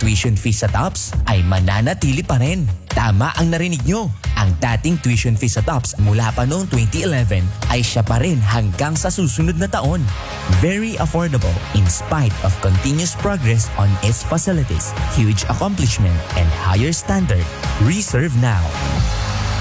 tuition fee sa TOPS ay mananatili pa rin. Tama ang narinig nyo. Ang dating tuition fee sa TOPS mula pa noong 2011 ay siya pa rin hanggang sa susunod na taon. Very affordable in spite of continuous progress on its facilities, huge accomplishment, and higher standard. Reserve now.